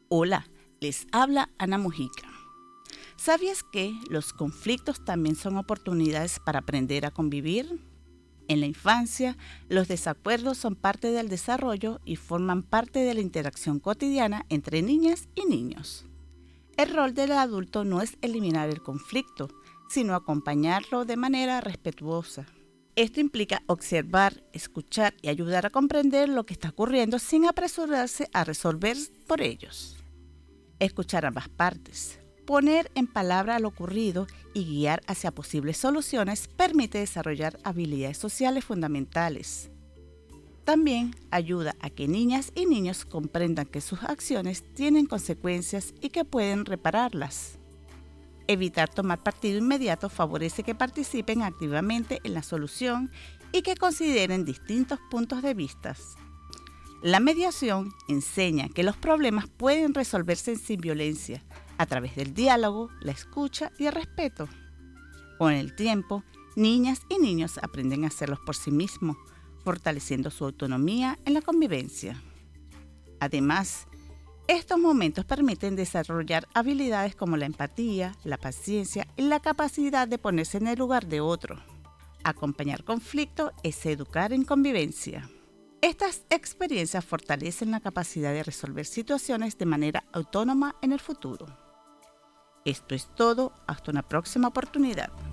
Hola, les habla Ana Mujica. ¿Sabías que los conflictos también son oportunidades para aprender a convivir? En la infancia, los desacuerdos son parte del desarrollo y forman parte de la interacción cotidiana entre niñas y niños. El rol del adulto no es eliminar el conflicto, sino acompañarlo de manera respetuosa. Esto implica observar, escuchar y ayudar a comprender lo que está ocurriendo sin apresurarse a resolver por ellos. Escuchar ambas partes, poner en palabra lo ocurrido y guiar hacia posibles soluciones permite desarrollar habilidades sociales fundamentales. También ayuda a que niñas y niños comprendan que sus acciones tienen consecuencias y que pueden repararlas. Evitar tomar partido inmediato favorece que participen activamente en la solución y que consideren distintos puntos de vista. La mediación enseña que los problemas pueden resolverse sin violencia, a través del diálogo, la escucha y el respeto. Con el tiempo, niñas y niños aprenden a hacerlos por sí mismos, fortaleciendo su autonomía en la convivencia. Además, estos momentos permiten desarrollar habilidades como la empatía, la paciencia y la capacidad de ponerse en el lugar de otro. Acompañar conflicto es educar en convivencia. Estas experiencias fortalecen la capacidad de resolver situaciones de manera autónoma en el futuro. Esto es todo, hasta una próxima oportunidad.